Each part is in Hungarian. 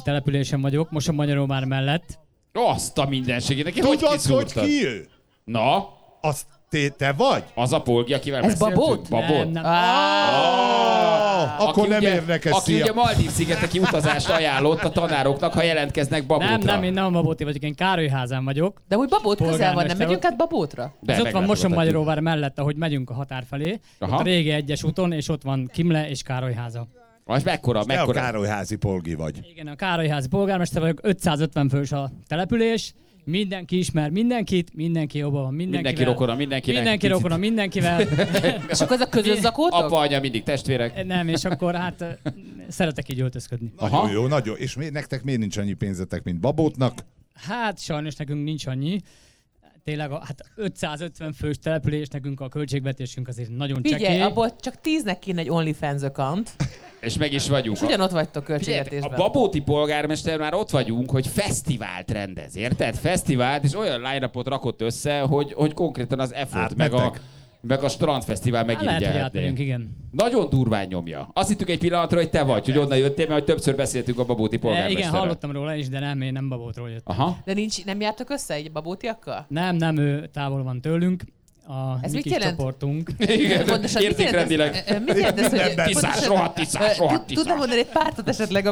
településen vagyok, Mosonmagyaróvár mellett. Azt a mindenségét, neki hogy Tudod, hogy kiszúrtad? ki ő? Na? Azt te vagy? Az a polgi, akivel Ez beszéltünk? Babót? Babót? Nem. Akkor nem ugye, érdekes, aki szia. ugye Maldív-szigeteki utazást ajánlott a tanároknak, ha jelentkeznek Babótra. Nem, én nem a Babóti vagyok, én Károlyházán vagyok. De úgy Babót közel van, nem Polgármester megyünk át Babótra? De Ez ott van meglátogathatjuk. Mosonmagyaróvár mellett, ahogy megyünk a határ felé. Aha. Ott a régi egyes úton, és ott van Kimle és Károlyháza. Az mekkora? Te a Károlyházi polgi vagy. Igen, a Károlyházi polgármester vagyok, 550 fős a település. Mindenki ismer mindenkit, mindenki jobban van mindenkivel. Mindenki rokona mindenkinek. Mindenki Picit. rokona mindenkivel. És akkor ez a közös zakótok? Apa, anya, mindig testvérek. Nem, és akkor hát szeretek így öltözködni. Nagyon jó, nagyon. És nektek miért nincs annyi pénzetek, mint Babótnak? Hát sajnos nekünk nincs annyi. Tényleg hát 550 fős település, nekünk a költségvetésünk azért nagyon csekély. Figyelj, abból csak 10-nek kéne egy OnlyFans account, És meg is vagyunk. és ugyanott vagytok A költségvetésben. babóti polgármester már ott vagyunk, hogy fesztivált rendez, érted? Fesztivált, és olyan line-upot rakott össze, hogy konkrétan az effort, meg a strandfesztivál Hát lehet, hogy megirigyelhetné. átmegyünk, igen. Nagyon durván nyomja. Azt hittük egy pillanatra, hogy te vagy, hogy onnan jöttél, mert hogy többször beszéltünk a babóti Igen, polgármesterrel. hallottam róla is, de nem, én nem Babótról jöttem. Aha. De nem jártok össze egy babótiakkal? Nem, ő távol van tőlünk. A Ez mi mit kis jelent? csoportunk. Igen, Pontosan, mit jelent ez? értékrendileg. Mit jelent ez, hogy... Tiszás, rohadt tiszás. Tudnám mondani egy pártot esetleg?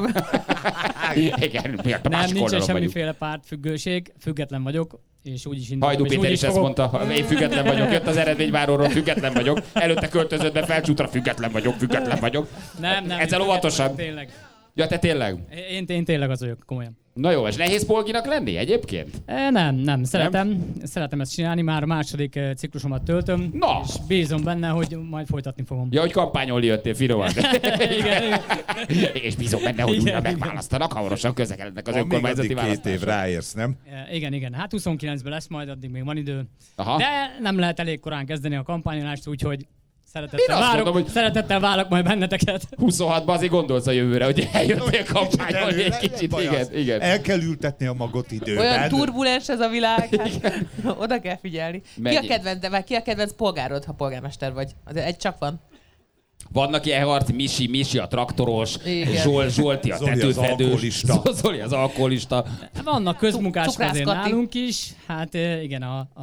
Igen, miért a Nem, másik nincsen oldalon vagyunk. semmiféle pártfüggőség, független vagyok, és úgy is indultam. Hajdú és Péter úgy is ezt fogok. mondta, én független vagyok, jött az eredményváróról, független vagyok, előtte költözött be Felcsútra, független vagyok. Nem, Ezzel óvatosan. Tényleg. Ja, te tényleg? Én tényleg az vagyok, komolyan. Na jó, és nehéz polginak lenni egyébként? Nem, szeretem ezt csinálni, már a második ciklusomat töltöm, Na. és bízom benne, hogy majd folytatni fogom. Ja, hogy kampányolni jöttél finoman. Igen. És bízom benne, hogy újra Igen. megválasztanak, hamarosan közlekednek az Van még önkormányzati addig 2 év, választásra. ráérsz, nem? Igen. Hát 29-ben lesz majd, addig még van idő. Aha. De nem lehet elég korán kezdeni a kampányolást, úgyhogy Én azt mondom, hogy- szeretettel várok majd benneteket. 26-ban azért gondolsz a jövőre, hogy eljöttél kampányolni egy kicsit. Baj az. Igen. El kell ültetni a magot időben. Olyan turbulens ez a világ, hát oda kell figyelni. Mennyi? Ki a kedvenc polgárod, ha polgármester vagy? Azért egy csak van. Vannak ilyen harci, Misi a traktoros, Igen. Zsolti a Zoli az tetőfedős, alkoholista. Zoli az alkoholista. Vannak közmunkások Cukrász azért Kati. nálunk is. Hát igen,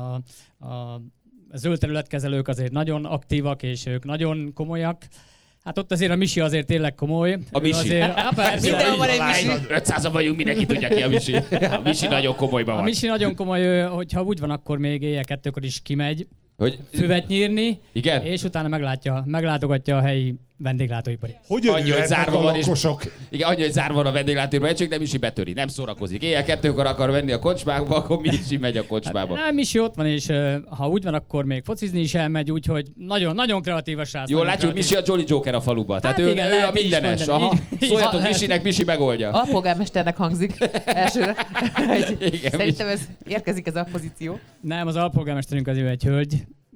a zöld területkezelők azért nagyon aktívak, és ők nagyon komolyak. Hát ott azért a Misi azért tényleg komoly. A Ő Misi. Azért, persze, Mindenhol van egy Misi. 500-an vagyunk, mindenki tudja ki a Misi. A Misi nagyon komolyban a van. Misi nagyon komoly, ő, hogyha úgy van, akkor még éjjel 2-kor is kimegy Hogy, füvet nyírni, igen? és utána meglátogatja a helyi vendéglátóipari. Hogy Annyi, hogy jöhetnek zárva a van, és lakosok? igen, annyi, hogy zárva van a vendéglátóipari, csak nem Misi betöri, nem szórakozik. Éjjel 2-kor akar venni a kocsmába, akkor Misi megy a kocsmába. Nem, Misi ott van, és ha úgy van, akkor még focizni is elmegy, úgyhogy nagyon, nagyon kreatív a srác. Jól nagyon látjuk, kreatív. Misi a Jolly Joker a faluba. Tehát Hát ő, igen, ő a lehet így is mindenes. mondani. Aha. Így- Szóljatok így- Misinek, Misi megoldja. Alpolgármesternek hangzik elsőre. Igen, Szerintem érkezik ez a pozíció. Nem, az alpolgármesterünk az ő egy hölgy,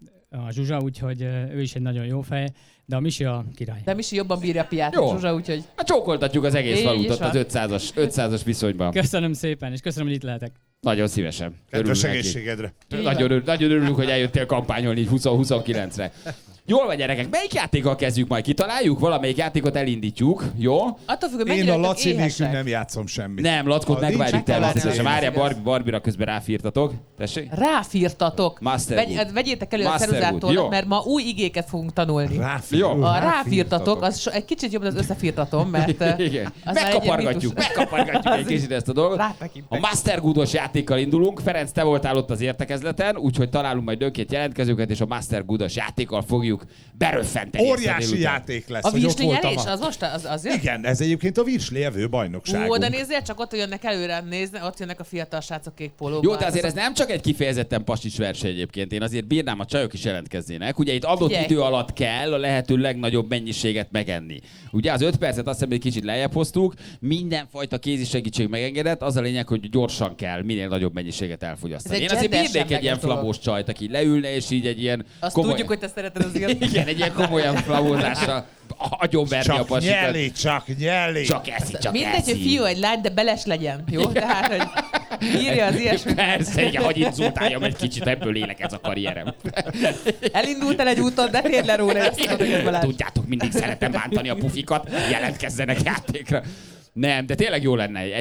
a Zsuzsa, úgyhogy ő is egy nagyon jó fej, de a Misi a király. De Misi jobban bírja a piát, Jó. mint Zsuzsa, úgyhogy... Hát csókoltatjuk az egész Így falut is ott az van. 500-as viszonyban. Köszönöm szépen, és köszönöm, hogy itt lehetek. Nagyon szívesen. Kedves Örülünk neki. egészségedre. Nagyon örülünk, hogy eljöttél kampányolni így 20-29-re. Jól van, gyerekek, melyik játékkal kezdjük majd? Kitaláljuk? Valamelyik játékot elindítjuk, jó? Attól függ, hogy Én mennyire a vagytok Laci nélkül éhesek. nem játszom semmit. Nem, Lackót Ha megvárjuk nincs természetesen. Laci, Várjál, igaz. Barbira közben ráfírtatok. Tessék? Ráfírtatok. Masterwood. Vegyétek elő a Masterwood, jó. ceruzátolat, mert ma új igéket fogunk tanulni. Jó. A ráfírtatok, az egy kicsit jobb, az összefírtatom, mert Igen. az már egy ilyen mítusz. Megkapargatjuk egy kicsit ezt a dolgot. A Rátekintek. Mastergood-os játékkal indulunk. Ferenc, te voltál ott az értekezleten, úgyhogy találunk majd önként jelentkezőket, és a Mastergood-os játékkal fogjuk beröffenteni. ezt a Óriási délután. játék lesz, A hogy ott virsli voltam. nyerés? Az most az jön? Igen, ez egyébként a virsli evő Ó, bajnokságunk. de nézzél, csak ott jönnek előre, nézd, ott jönnek a fiatal srácok kék pólóban. Jó, de azért ez nem csak egy kifejezetten pasis verseny egyébként. Én azért bírnám, a csajok is jelentkeznének. Ugye itt adott Figyelj. idő alatt kell a lehető legnagyobb mennyiséget megenni. Ugye az 5 percet azt hiszem, hogy kicsit lejjebb hoztuk, mindenfajta kézi segítség megengedett, az a lényeg, hogy gyorsan kell minél nagyobb mennyiséget elfogyasztani. Ez Én egy azért gender bírnék egy ilyen semleges dolog. flamós csajt, aki leülne, és így egy ilyen Azt tudjuk, hogy te szereted az ilyen. igen, egy ilyen komolyan flamózással agyonverni a Csak pasikat. nyelli, csak nyelli. Csak eszi, csak Mindegy, eszi. hogy fiú egy lány, de beles legyen, jó? Tehát, hogy írja az ilyesmit. Persze, igen, hogy inzultáljam egy kicsit, ebből élek ez a karrierem. Elindultál egy úton, de térd le róla ezt a Balázs. Tudjátok, mindig szeretem bántani a pufikat, jelentkezzenek játékra. Nem, de tényleg jó lenne